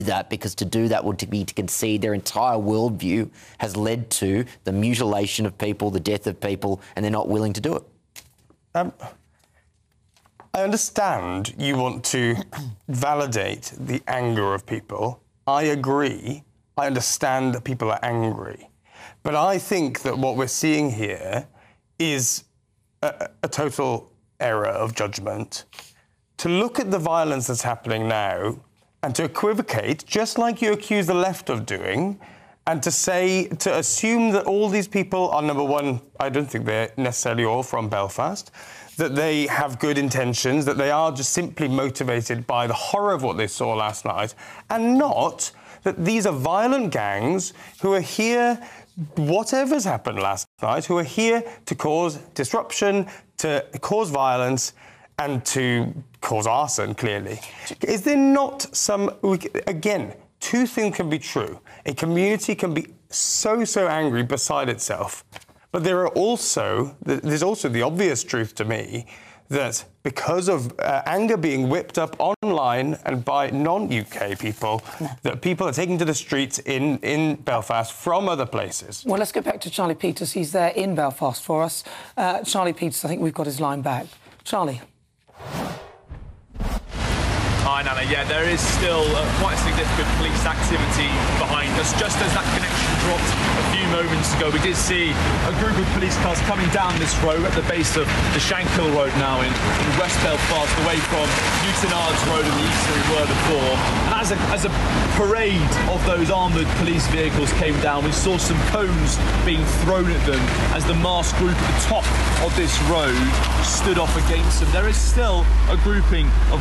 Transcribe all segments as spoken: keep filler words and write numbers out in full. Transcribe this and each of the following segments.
that, because to do that would to be to concede their entire worldview has led to the mutilation of people, the death of people, and they're not willing to do it. Um, I understand you want to validate the anger of people. I agree. I understand that people are angry. But I think that what we're seeing here is a, a total error of judgment. To look at the violence that's happening now and to equivocate, just like you accuse the left of doing, and to say, to assume that all these people are, number one, I don't think they're necessarily all from Belfast, that they have good intentions, that they are just simply motivated by the horror of what they saw last night, and not that these are violent gangs who are here, whatever's happened last night, who are here to cause disruption, to cause violence, and to cause arson, clearly. Is there not some... Again, two things can be true. A community can be so, so angry beside itself. But there are also... There's also the obvious truth to me that because of uh, anger being whipped up online and by non-U K people, no. that people are taking to the streets in, in Belfast from other places. Well, let's go back to Charlie Peters. He's there in Belfast for us. Uh, Charlie Peters, I think we've got his line back. Charlie. Hi, Nana. Yeah, there is still uh, quite significant police activity behind us. Just as that connection dropped a few moments ago, we did see a group of police cars coming down this road at the base of the Shankill Road now in, in West Belfast, away from Newton Ards Road and the easterly were before. And as a, as a parade of those armoured police vehicles came down, we saw some cones being thrown at them as the masked group at the top of this road stood off against them. There is still a grouping of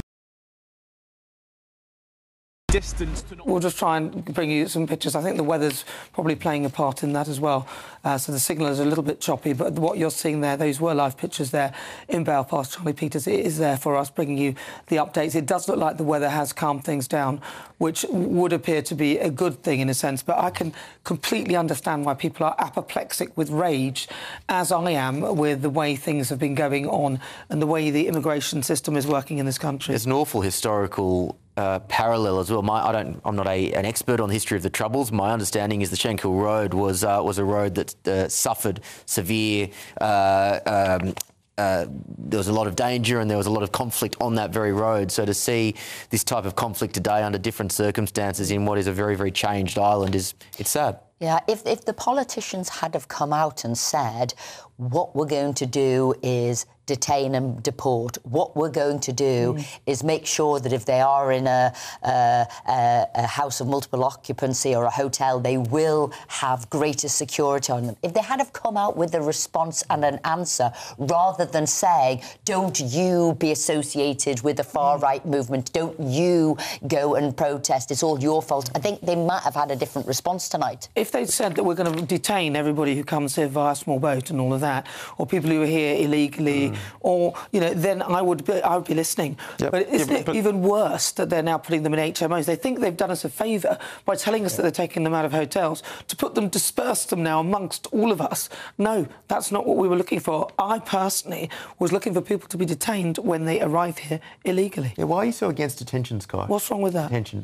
distance to... We'll just try and bring you some pictures. I think the weather's probably playing a part in that as well. Uh, so the signal is a little bit choppy, but what you're seeing there, those were live pictures there in Belfast. Charlie Peters is there for us, bringing you the updates. It does look like the weather has calmed things down, which would appear to be a good thing in a sense, but I can completely understand why people are apoplectic with rage, as I am with the way things have been going on and the way the immigration system is working in this country. There's an awful historical Uh, parallel as well. My, I don't. I'm not a, an expert on the history of the Troubles. My understanding is the Shankill Road was uh, was a road that uh, suffered severe. Uh, um, uh, there was a lot of danger and there was a lot of conflict on that very road. So to see this type of conflict today under different circumstances in what is a very, very changed island is it's sad. Yeah, if, if the politicians had have come out and said, what we're going to do is detain and deport, what we're going to do mm. is make sure that if they are in a, a, a house of multiple occupancy or a hotel, they will have greater security on them. If they had have come out with a response and an answer, rather than saying, don't you be associated with the far-right mm. movement, don't you go and protest, it's all your fault, I think they might have had a different response tonight. If they'd said that we're going to detain everybody who comes here via small boat and all of that, or people who are here illegally, mm. or, you know, then I would be, I would be listening. Yep. But isn't yeah, but, it even worse that they're now putting them in H M Os? They think they've done us a favour by telling us yeah. that they're taking them out of hotels, to put them, disperse them now amongst all of us. No, that's not what we were looking for. I personally was looking for people to be detained when they arrive here illegally. Yeah, why are you so against detention, Sky? What's wrong with that? Detention.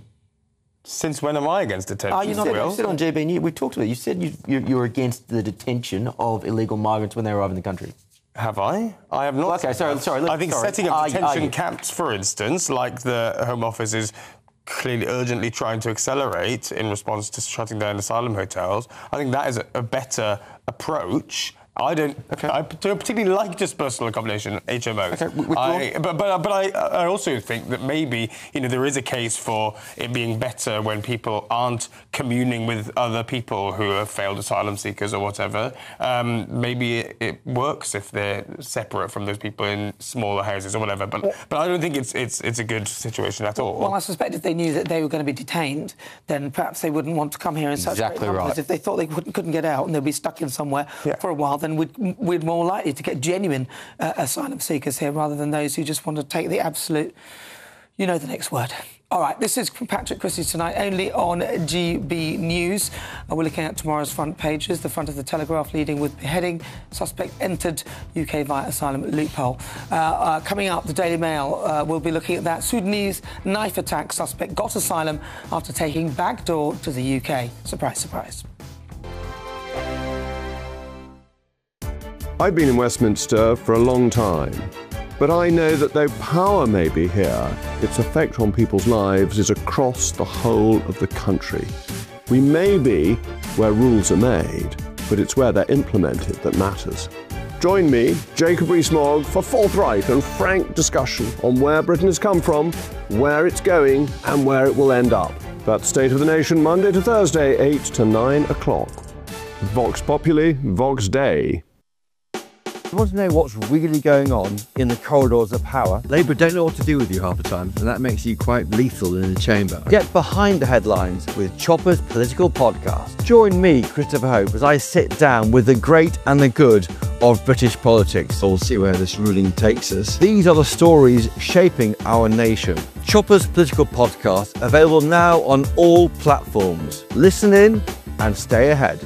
Since when am I against detention? Are you not? You said on G B News, we've talked about it, you said you, you, you're against the detention of illegal migrants when they arrive in the country. Have I? I have not. Well, OK, sorry, sorry. Look, I think sorry. setting up are, detention are camps, for instance, like the Home Office is clearly urgently trying to accelerate in response to shutting down asylum hotels, I think that is a, a better approach. I don't. Okay. I don't particularly like dispersal accommodation, H M Os. Okay, I, but but but I I also think that maybe you know there is a case for it being better when people aren't communing with other people who are failed asylum seekers or whatever. Um, maybe it, it works if they're separate from those people in smaller houses or whatever. But well, but I don't think it's it's it's a good situation at all. Well, I suspect if they knew that they were going to be detained, then perhaps they wouldn't want to come here in such exactly great numbers. Right. If they thought they couldn't, couldn't get out and they'd be stuck in somewhere yeah. for a while, then we'd, we're more likely to get genuine uh, asylum seekers here rather than those who just want to take the absolute, you know, the next word. All right, this is Patrick Christys Tonight, only on G B News. Uh, we're looking at tomorrow's front pages. The front of the Telegraph leading with beheading. Suspect entered U K via asylum loophole. Uh, uh, coming up, the Daily Mail uh, will be looking at that. Sudanese knife attack suspect got asylum after taking backdoor to the U K. Surprise, surprise. I've been in Westminster for a long time. But I know that though power may be here, its effect on people's lives is across the whole of the country. We may be where rules are made, but it's where they're implemented that matters. Join me, Jacob Rees-Mogg, for forthright and frank discussion on where Britain has come from, where it's going, and where it will end up. That's State of the Nation, Monday to Thursday, eight to nine o'clock. Vox Populi, Vox Dei. You want to know what's really going on in the corridors of power? Labour don't know what to do with you half the time, and that makes you quite lethal in the chamber. Get behind the headlines with Chopper's Political Podcast. Join me, Christopher Hope, as I sit down with the great and the good of British politics. We'll see where this ruling takes us. These are the stories shaping our nation. Chopper's Political Podcast, available now on all platforms. Listen in and stay ahead.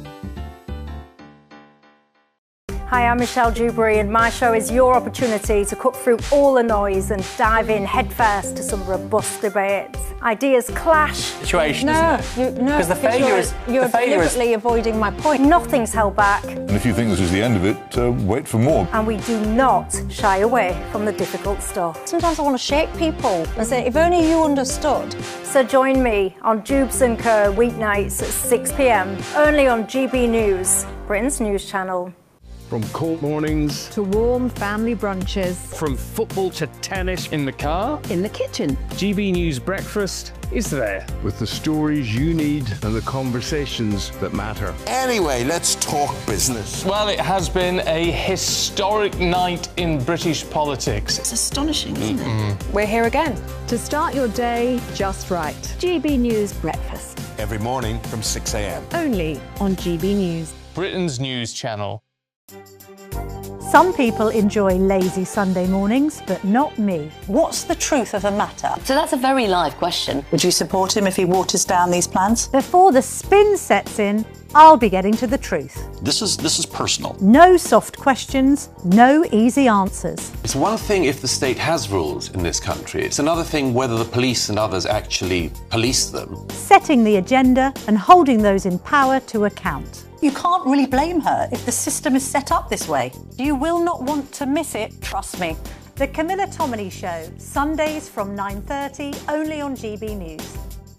Hi, I'm Michelle Dewberry, and my show is your opportunity to cut through all the noise and dive in headfirst to some robust debates. Ideas clash. Situation, no, isn't it? You, no, because the failure you're, is you're the failure deliberately is... avoiding my point. Nothing's held back. And if you think this is the end of it, uh, wait for more. And we do not shy away from the difficult stuff. Sometimes I want to shake people and say, if only you understood. So join me on Jubes and Co weeknights at six p m, only on G B News, Britain's news channel. From cold mornings to warm family brunches, from football to tennis, in the car, in the kitchen, G B News Breakfast is there with the stories you need and the conversations that matter. Anyway, let's talk business. Well, it has been a historic night in British politics. It's astonishing, isn't Mm-mm. it? We're here again to start your day just right. G B News Breakfast. Every morning from six a m. Only on G B News, Britain's news channel. Some people enjoy lazy Sunday mornings, but not me. What's the truth of the matter? So that's a very live question. Would you support him if he waters down these plans? Before the spin sets in, I'll be getting to the truth. This is this is personal. No soft questions, no easy answers. It's one thing if the state has rules in this country. It's another thing whether the police and others actually police them. Setting the agenda and holding those in power to account. You can't really blame her if the system is set up this way. You will not want to miss it, trust me. The Camilla Tominey Show, Sundays from nine thirty, only on G B News.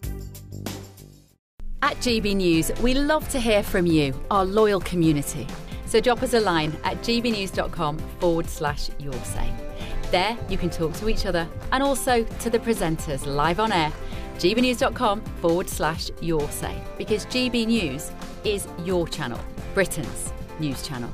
At G B News, we love to hear from you, our loyal community. So drop us a line at gbnews.com forward slash your say. There you can talk to each other and also to the presenters live on air. gbnews.com forward slash your say. Because G B News is your channel, Britain's news channel.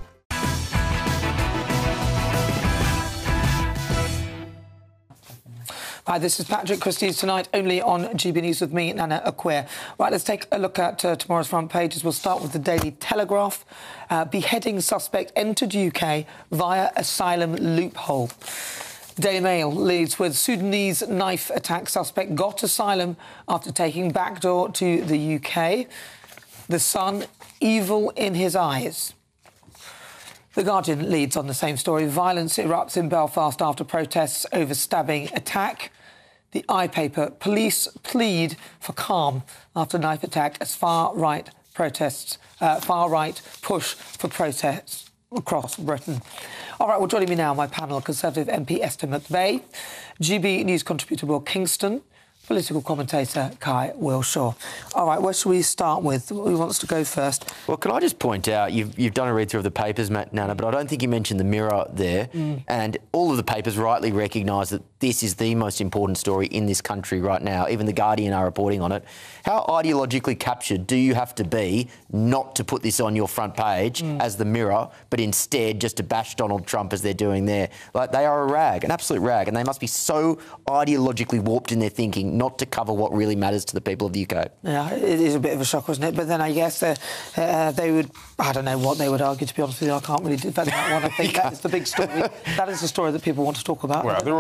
Hi, this is Patrick Christys Tonight, only on G B News with me, Nana Acquia. Right, let's take a look at uh, tomorrow's front pages. We'll start with the Daily Telegraph. Uh, beheading suspect entered U K via asylum loophole. The Daily Mail leads with Sudanese knife attack suspect got asylum after taking backdoor to the U K. The Sun, evil in his eyes. The Guardian leads on the same story. Violence erupts in Belfast after protests over stabbing attack. The I paper, police plead for calm after knife attack as far-right protests, uh, far-right push for protests across Britain. All right, well, joining me now, my panel, Conservative M P Esther McVeigh, G B News contributor Will Kingston, political commentator Kai Wilshaw. All right, where should we start with? Who wants to go first? Well, can I just point out, you've, you've done a read-through of the papers, Matt, Nana, but I don't think you mentioned the Mirror there. Mm. And all of the papers rightly recognise that this is the most important story in this country right now. Even The Guardian are reporting on it. How ideologically captured do you have to be not to put this on your front page mm. as the Mirror, but instead just to bash Donald Trump as they're doing there? Like, they are a rag, an absolute rag, and they must be so ideologically warped in their thinking not to cover what really matters to the people of the U K. Yeah, it is a bit of a shock, wasn't it? But then I guess uh, uh, they would, I don't know what they would argue, to be honest with you. I can't really defend that one. I think that is the big story. That is the story that people want to talk about. Well, they're all sport.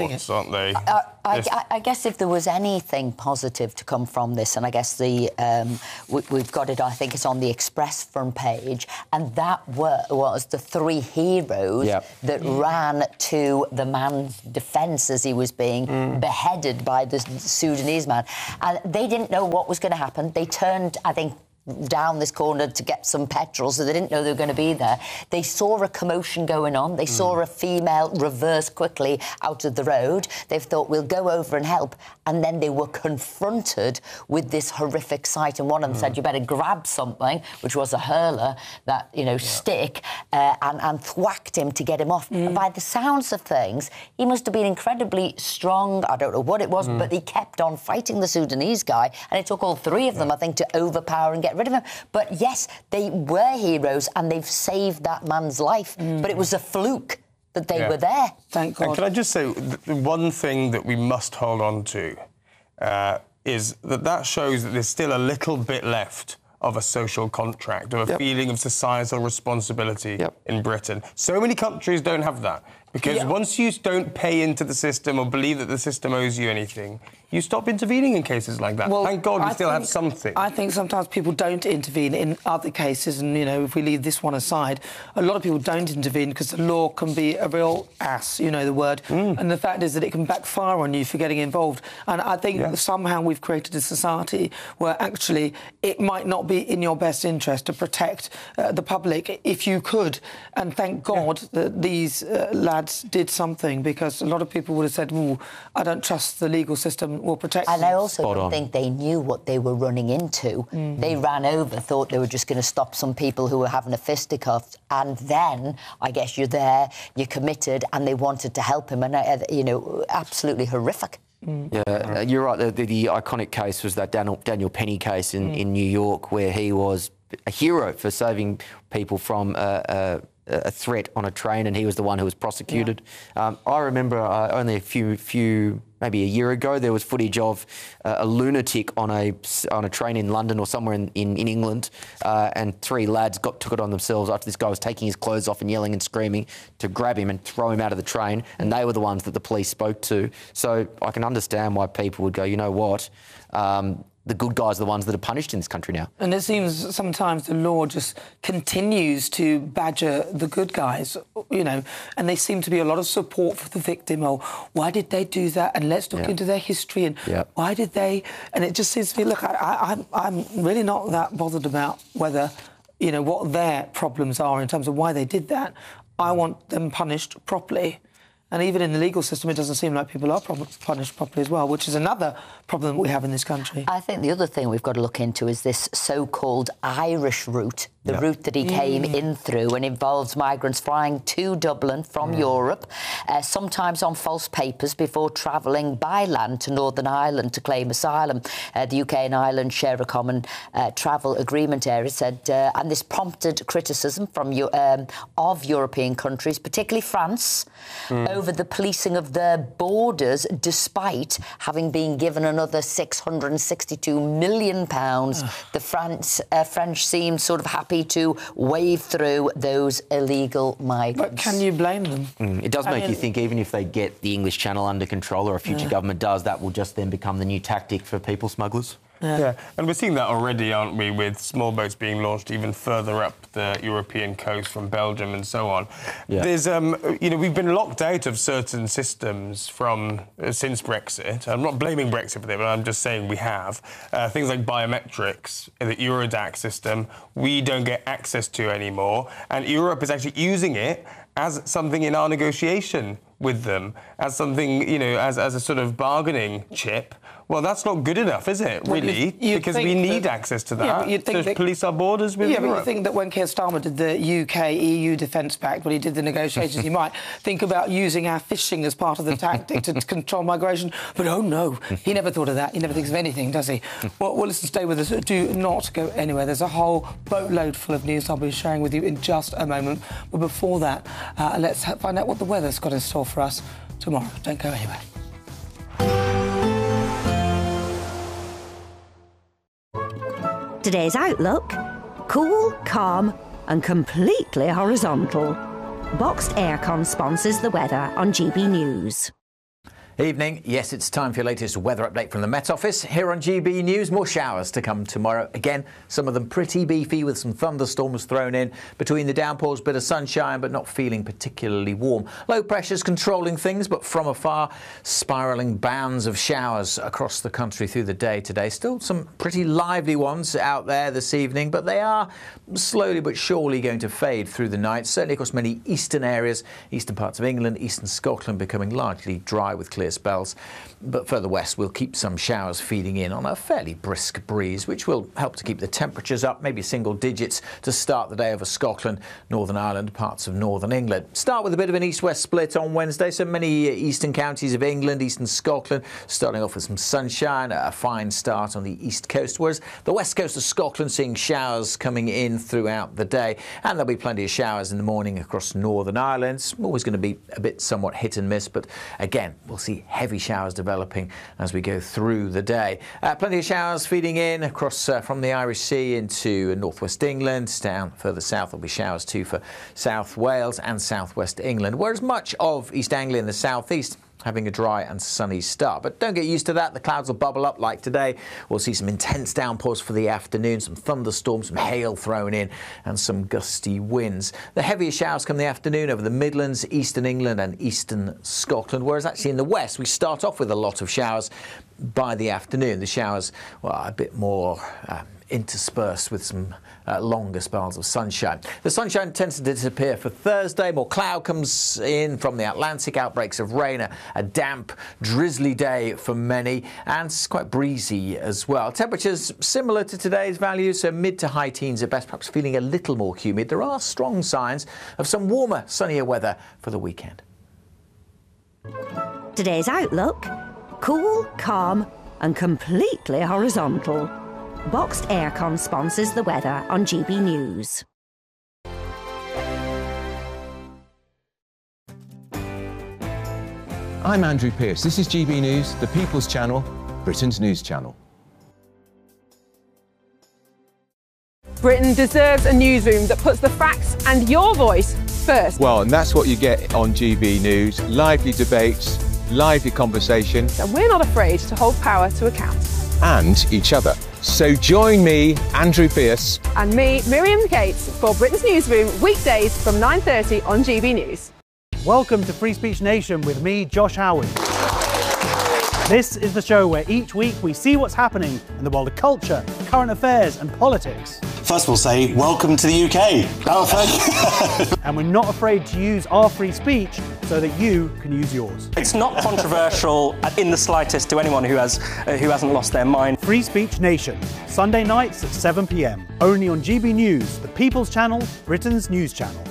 thoughts, aren't they? Uh, I, I, I guess if there was anything positive to come from this, and I guess the um, we, we've got it, I think it's on the Express front page, and that were, was the three heroes yep. that mm. ran to the man's defence as he was being mm. beheaded by the Sudanese man. And they didn't know what was going to happen. They turned, I think, down this corner to get some petrol, so they didn't know they were going to be there. They saw a commotion going on. They mm. saw a female reverse quickly out of the road. They thought, we'll go over and help. And then they were confronted with this horrific sight. And one of them mm. said, you better grab something, which was a hurler, that, you know, yeah. stick, uh, and, and thwacked him to get him off. Mm. And by the sounds of things, he must have been incredibly strong. I don't know what it was, mm. but he kept on fighting the Sudanese guy. And it took all three of them, yeah. I think, to overpower and get rid of him. But yes, they were heroes and they've saved that man's life. Mm. But it was a fluke that they yeah. were there. Thank God. And can I just say, the one thing that we must hold on to uh, is that that shows that there's still a little bit left of a social contract, of a yep. feeling of societal responsibility yep. in Britain. So many countries don't have that. Because yep. once you don't pay into the system or believe that the system owes you anything, you stop intervening in cases like that. Well, Thank God we I still think, have something. I think sometimes people don't intervene in other cases, and, you know, if we leave this one aside, a lot of people don't intervene because the law can be a real ass, you know the word. Mm. And the fact is that it can backfire on you for getting involved. And I think yeah. somehow we've created a society where actually it might not be in your best interest to protect uh, the public if you could. And thank God yeah. that these uh, lads did something, because a lot of people would have said, ooh, I don't trust the legal system will protect And them. I also Spot don't on. think they knew what they were running into. Mm. They ran over, thought they were just going to stop some people who were having a fisticuff, and then, I guess, you're there, you're committed, and they wanted to help him, and, uh, you know, absolutely horrific. Mm. Yeah, uh, you're right. The, the, the iconic case was that Daniel, Daniel Penny case in, mm. in New York, where he was a hero for saving people from uh, uh, a threat on a train, and he was the one who was prosecuted. Yeah. Um, I remember uh, only a few, few, maybe a year ago, there was footage of uh, a lunatic on a on a train in London or somewhere in, in, in England, uh, and three lads got took it on themselves after this guy was taking his clothes off and yelling and screaming to grab him and throw him out of the train, and they were the ones that the police spoke to. So I can understand why people would go, you know what, um, the good guys are the ones that are punished in this country now. And it seems sometimes the law just continues to badger the good guys, you know, and there seem to be a lot of support for the victim. Oh, why did they do that? And let's look yeah. into their history, and yeah. why did they... And it just seems to me, look, I, I, I'm, I'm really not that bothered about whether, you know, what their problems are in terms of why they did that. I want them punished properly. And even in the legal system, it doesn't seem like people are punished properly as well, which is another problem that we have in this country. I think the other thing we've got to look into is this so-called Irish route, the yep. route that he came mm. in through, and involves migrants flying to Dublin from mm. Europe, uh, sometimes on false papers before travelling by land to Northern Ireland to claim asylum. Uh, the U K and Ireland share a common uh, travel agreement area, said, uh, and this prompted criticism from um, of European countries, particularly France, mm. over the policing of their borders, despite having been given another six hundred sixty-two million pounds. The France, uh, French seemed sort of happy to wave through those illegal migrants. But can you blame them? Mm, it does make I mean, you think, even if they get the English Channel under control, or a future yeah. government does, that will just then become the new tactic for people smugglers. Yeah. yeah, and we're seeing that already, aren't we, with small boats being launched even further up the European coast from Belgium and so on. Yeah. There's, um, you know, we've been locked out of certain systems from uh, since Brexit. I'm not blaming Brexit for that, but I'm just saying we have. Uh, things like biometrics, the Eurodac system, we don't get access to anymore, and Europe is actually using it as something in our negotiation with them, as something, you know, as, as a sort of bargaining chip. Well, that's not good enough, is it, really? Well, because we need that, access to that, yeah, you'd think to that, police our borders with yeah, Europe. Yeah, but you think that when Keir Starmer did the U K E U Defence Pact, when he did the negotiations, you might think about using our fishing as part of the tactic to control migration. But, oh, no, he never thought of that. He never thinks of anything, does he? Well, well, listen, stay with us. Do not go anywhere. There's a whole boatload full of news I'll be sharing with you in just a moment. But before that, uh, let's find out what the weather's got in store for us tomorrow. Don't go anywhere. Today's outlook: cool, calm and completely horizontal. Boxed Aircon sponsors the weather on G B News. Evening. Yes, it's time for your latest weather update from the Met Office. Here on G B News, more showers to come tomorrow. Again, some of them pretty beefy with some thunderstorms thrown in. Between the downpours, bit of sunshine, but not feeling particularly warm. Low pressure's controlling things, but from afar, spiralling bands of showers across the country through the day today. Still some pretty lively ones out there this evening, but they are slowly but surely going to fade through the night. Certainly across many eastern areas, eastern parts of England, eastern Scotland becoming largely dry with clear spells, but further west we'll keep some showers feeding in on a fairly brisk breeze, which will help to keep the temperatures up, maybe single digits to start the day over Scotland, Northern Ireland, parts of Northern England. Start with a bit of an east-west split on Wednesday, so many eastern counties of England, eastern Scotland, starting off with some sunshine, a fine start on the east coast, whereas the west coast of Scotland seeing showers coming in throughout the day, and there'll be plenty of showers in the morning across Northern Ireland. It's always going to be a bit somewhat hit and miss, but again, we'll see heavy showers developing as we go through the day. Uh, plenty of showers feeding in across uh, from the Irish Sea into northwest England. Down further south there'll be showers too for South Wales and southwest England, whereas much of East Anglia and the southeast having a dry and sunny start. But don't get used to that. The clouds will bubble up like today. We'll see some intense downpours for the afternoon, some thunderstorms, some hail thrown in, and some gusty winds. The heaviest showers come in the afternoon over the Midlands, eastern England and eastern Scotland, whereas actually in the west we start off with a lot of showers by the afternoon. The showers, well, a bit more um, interspersed with some uh, longer spells of sunshine. The sunshine tends to disappear for Thursday. More cloud comes in from the Atlantic, outbreaks of rain, a, a damp, drizzly day for many, and it's quite breezy as well. Temperatures similar to today's values, so mid to high teens at best, perhaps feeling a little more humid. There are strong signs of some warmer, sunnier weather for the weekend. Today's outlook: cool, calm and completely horizontal. Boxed Aircon sponsors the weather on G B News. I'm Andrew Pearce. This is G B News, the People's Channel, Britain's news channel. Britain deserves a newsroom that puts the facts and your voice first. Well, and that's what you get on G B News. Lively debates, lively conversation. And we're not afraid to hold power to account. And each other. So join me, Andrew Pearce. And me, Miriam Gates, for Britain's Newsroom, weekdays from nine thirty on G B News. Welcome to Free Speech Nation with me, Josh Howard. This is the show where each week we see what's happening in the world of culture, current affairs and politics. First we'll say, welcome to the U K. Oh, thank you. And we're not afraid to use our free speech so that you can use yours. It's not controversial in the slightest to anyone who, has, uh, who hasn't lost their mind. Free Speech Nation, Sunday nights at seven p m, only on G B News, the People's Channel, Britain's news channel.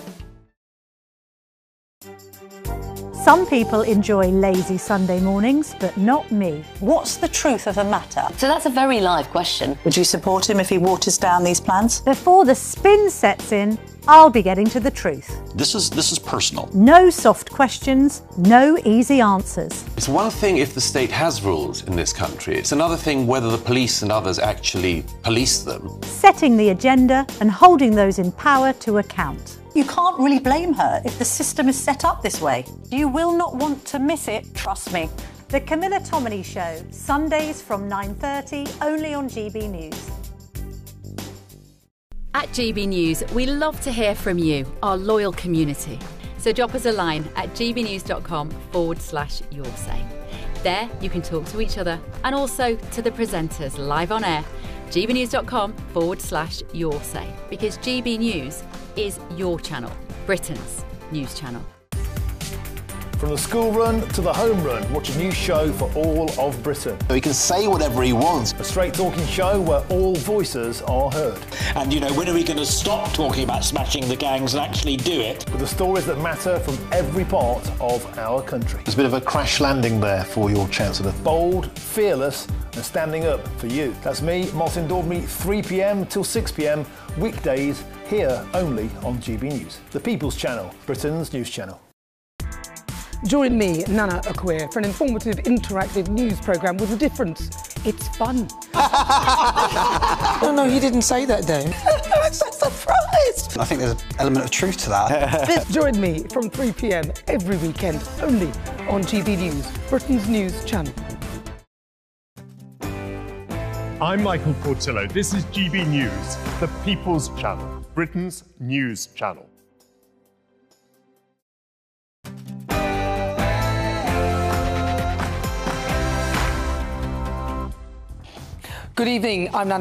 Some people enjoy lazy Sunday mornings, but not me. What's the truth of the matter? So that's a very live question. Would you support him if he waters down these plans? Before the spin sets in, I'll be getting to the truth. This is this is personal. No soft questions, no easy answers. It's one thing if the state has rules in this country. It's another thing whether the police and others actually police them. Setting the agenda and holding those in power to account. You can't really blame her if the system is set up this way. You will not want to miss it, trust me. The Camilla Tominey Show, Sundays from nine thirty, only on G B News. At G B News, we love to hear from you, our loyal community. So drop us a line at gbnews.com forward slash your say. There you can talk to each other and also to the presenters live on air. gbnews.com forward slash your say. Because G B News is your channel, Britain's news channel. From the school run to the home run, watch a new show for all of Britain. So he can say whatever he wants. A straight talking show where all voices are heard. And you know, when are we going to stop talking about smashing the gangs and actually do it? With the stories that matter from every part of our country. There's a bit of a crash landing there for your Chancellor. Bold, fearless and standing up for you. That's me, Martin Daubney, three p m till six p m, weekdays, here only on G B News. The People's Channel, Britain's news channel. Join me, Nana Akweer, for an informative, interactive news programme with a difference. It's fun. No, no, you didn't say that, Dave. I'm so surprised. I think there's an element of truth to that. Join me from three p m every weekend, only on G B News, Britain's news channel. I'm Michael Portillo. This is G B News, the People's Channel, Britain's news channel. Good evening, I'm Nana